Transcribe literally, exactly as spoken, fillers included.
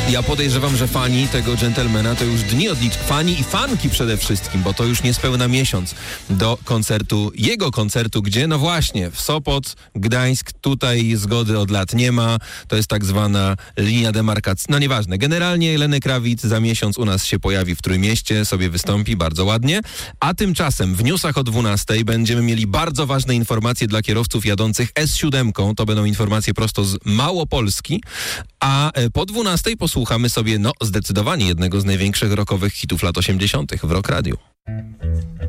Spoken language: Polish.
Ja podejrzewam, że fani tego dżentelmena to już dni odlicz... Fani i fanki przede wszystkim, bo to już niespełna miesiąc do koncertu, jego koncertu, gdzie no właśnie, w Sopot, Gdańsk, tutaj zgody od lat nie ma. To jest tak zwana linia demarkacyjna. No nieważne. Generalnie Lenny Kravitz za miesiąc u nas się pojawi w Trójmieście, sobie wystąpi bardzo ładnie. A tymczasem w newsach o dwunastej będziemy mieli bardzo ważne informacje dla kierowców jadących S siedem. To będą informacje prosto z Małopolski. A po dwunastej posłuchamy sobie, no zdecydowanie jednego z największych rockowych hitów lat osiemdziesiątych w Rock Radio.